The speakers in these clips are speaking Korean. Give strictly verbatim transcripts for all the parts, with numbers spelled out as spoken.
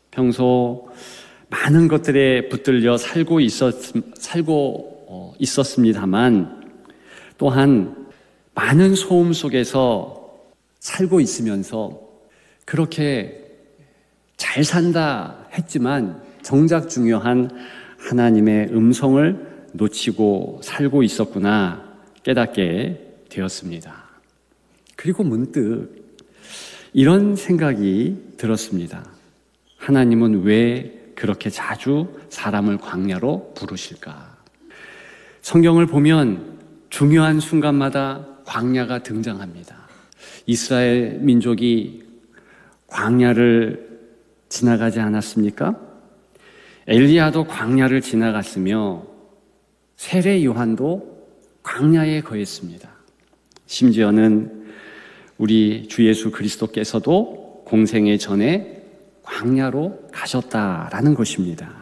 평소 많은 것들에 붙들려 살고 있었, 살고 어, 있었습니다만 또한 많은 소음 속에서 살고 있으면서 그렇게 잘 산다 했지만 정작 중요한 하나님의 음성을 놓치고 살고 있었구나 깨닫게 되었습니다. 그리고 문득 이런 생각이 들었습니다. 하나님은 왜 그렇게 자주 사람을 광야로 부르실까? 성경을 보면 중요한 순간마다 광야가 등장합니다. 이스라엘 민족이 광야를 지나가지 않았습니까? 엘리야도 광야를 지나갔으며 세례 요한도 광야에 거했습니다. 심지어는 우리 주 예수 그리스도께서도 공생애 전에 광야로 가셨다라는 것입니다.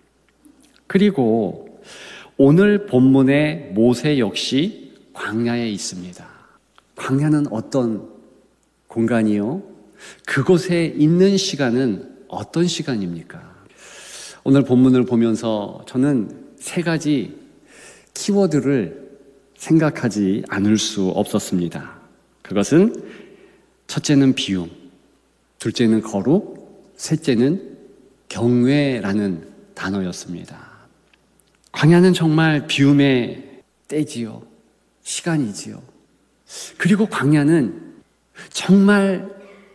그리고 오늘 본문의 모세 역시 광야에 있습니다. 광야는 어떤 공간이요? 그곳에 있는 시간은 어떤 시간입니까? 오늘 본문을 보면서 저는 세 가지 키워드를 생각하지 않을 수 없었습니다. 그것은 첫째는 비움, 둘째는 거룩, 셋째는 경외라는 단어였습니다. 광야는 정말 비움의 때지요. 시간이지요. 그리고 광야는 정말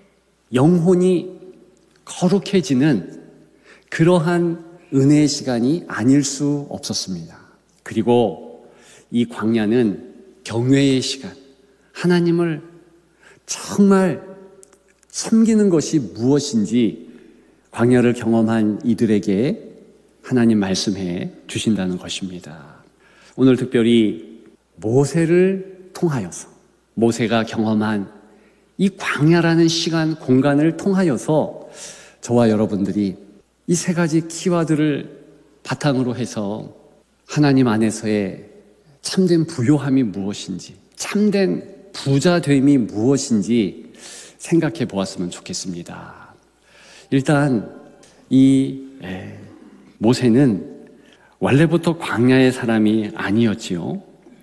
영혼이 거룩해지는 그러한 은혜의 시간이 아닐 수 없었습니다. 그리고 이 광야는 경외의 시간, 하나님을 정말 섬기는 것이 무엇인지 광야를 경험한 이들에게 하나님 말씀해 주신다는 것입니다. 오늘 특별히 모세를 통하여서 모세가 경험한 이 광야라는 시간, 공간을 통하여서 저와 여러분들이 이 세 가지 키워드를 바탕으로 해서 하나님 안에서의 참된 부요함이 무엇인지, 참된 부자됨이 무엇인지 생각해 보았으면 좋겠습니다. 일단 이 모세는 원래부터 광야의 사람이 아니었지요.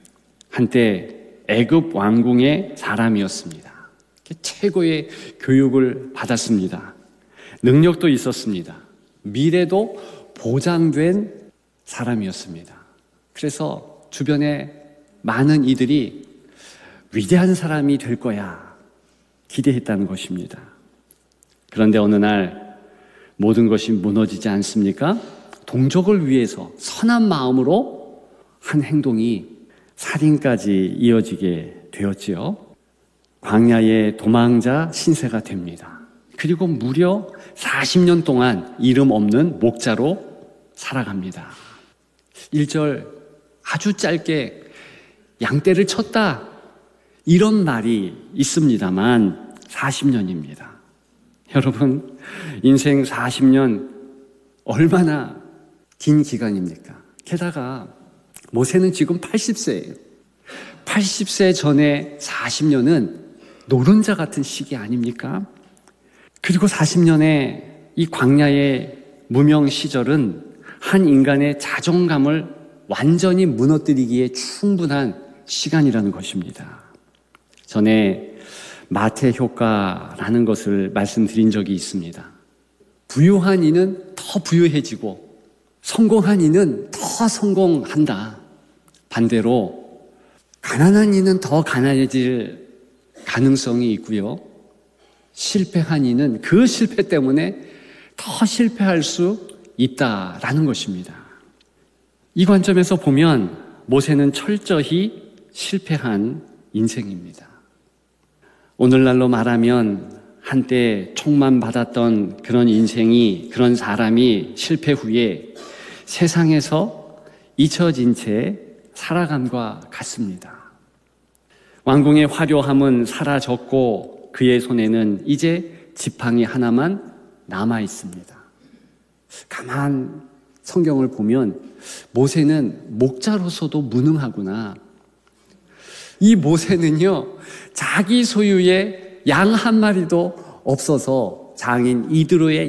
한때 애굽 왕궁의 사람이었습니다. 최고의 교육을 받았습니다. 능력도 있었습니다. 미래도 보장된 사람이었습니다. 그래서 주변에 많은 이들이 위대한 사람이 될 거야 기대했다는 것입니다. 그런데 어느 날 모든 것이 무너지지 않습니까? 동족을 위해서 선한 마음으로 한 행동이 살인까지 이어지게 되었지요. 광야의 도망자 신세가 됩니다. 그리고 무려 사십 년 동안 이름 없는 목자로 살아갑니다. 일 절 아주 짧게 양떼를 쳤다 이런 말이 있습니다만 사십 년입니다. 여러분, 인생 사십 년 얼마나 긴 기간입니까? 게다가 모세는 지금 팔십 세예요. 팔십 세 전에 사십 년은 노른자 같은 시기 아닙니까? 그리고 사십 년의 이 광야의 무명 시절은 한 인간의 자존감을 완전히 무너뜨리기에 충분한 시간이라는 것입니다. 전에 마태 효과라는 것을 말씀드린 적이 있습니다. 부유한 이는 더 부유해지고 성공한 이는 더 성공한다. 반대로 가난한 이는 더 가난해질 가능성이 있고요. 실패한 이는 그 실패 때문에 더 실패할 수 있다라는 것입니다. 이 관점에서 보면 모세는 철저히 실패한 인생입니다. 오늘날로 말하면 한때 총만 받았던 그런 인생이, 그런 사람이 실패 후에 세상에서 잊혀진 채 살아감과 같습니다. 왕궁의 화려함은 사라졌고 그의 손에는 이제 지팡이 하나만 남아 있습니다. 가만 성경을 보면 모세는 목자로서도 무능하구나. 이 모세는요, 자기 소유의 양 한 마리도 없어서 장인 이드로의